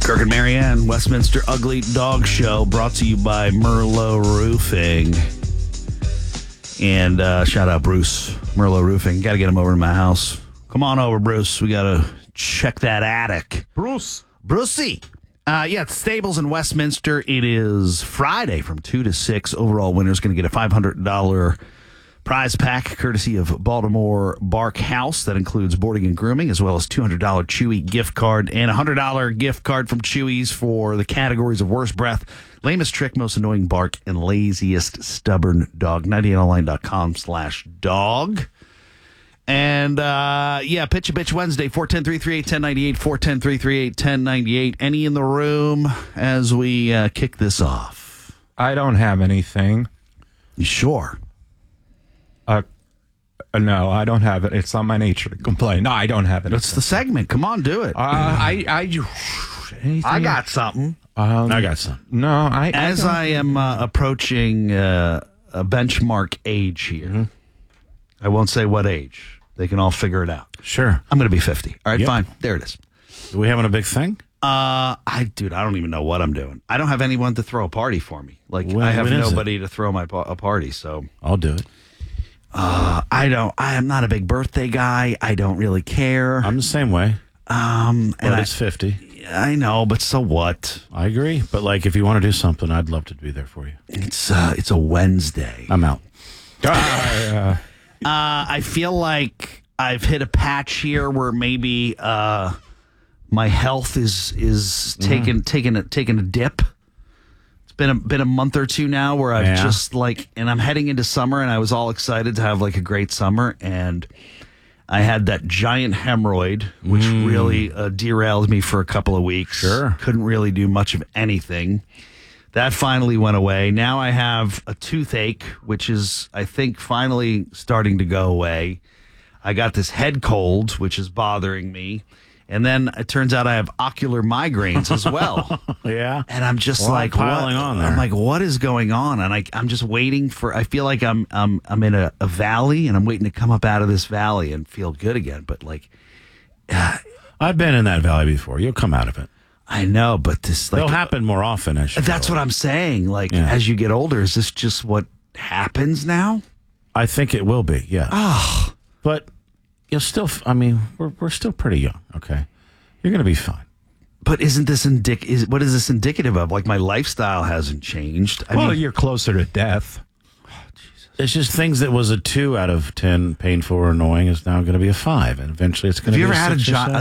Kirk and Marianne, Westminster Ugly Dog Show, brought to you by Merlot Roofing. And shout out Bruce, Merlot Roofing. Got to get him over to my house. Come on over, Bruce. We got to check that attic. Brucey. It's Stables in Westminster. It is Friday from 2 to 6. Overall winner's going to get a $500 prize pack courtesy of Baltimore Bark House. That includes boarding and grooming, as well as $200 Chewy gift card and a $100 gift card from Chewy's for the categories of worst breath, lamest trick, most annoying bark, and laziest stubborn dog. 98online.com/dog. And, Pitch a Bitch Wednesday, 410-338-1098, 410-338-1098. Any in the room as we kick this off? I don't have anything. You sure? No, I don't have it. It's not my nature to complain. No, I don't have it. It's the segment. Come on, do it. I got something. I got some. No, As I am approaching a benchmark age here, I won't say what age. They can all figure it out. Sure. I'm going to be 50. All right, Yep. fine. There it is. Are we having a big thing? I don't even know what I'm doing. I don't have anyone to throw a party for me. I have when is nobody to throw a party, so. I'll do it. I am not a big birthday guy. I don't really care. I'm the same way. And It's 50. I know, but so what? I agree. But if you want to do something, I'd love to be there for you. It's a Wednesday. I'm out. I feel like I've hit a patch here where maybe my health is taking a dip. It's been a month or two now where I've just and I'm heading into summer, and I was all excited to have a great summer, and I had that giant hemorrhoid, which really derailed me for a couple of weeks. Sure. Couldn't really do much of anything. That finally went away. Now I have a toothache, which is, I think, finally starting to go away. I got this head cold, which is bothering me. And then it turns out I have ocular migraines as well. Yeah. And I'm just piling on there. I'm like, what is going on? And I'm just waiting for, I feel like I'm in a valley, and I'm waiting to come up out of this valley and feel good again. But I've been in that valley before. You'll come out of it. I know, but this They'll happen more often as you That's go. what I'm saying. As you get older, is this just what happens now? I think it will be, yeah. Oh. But you'll still, we're still pretty young, okay? You're going to be fine. But isn't this what is this indicative of? My lifestyle hasn't changed. I mean, you're closer to death. It's just things that was a 2 out of 10 painful or annoying is now going to be a 5, and eventually it's going to be have you a ever had 6 or 7.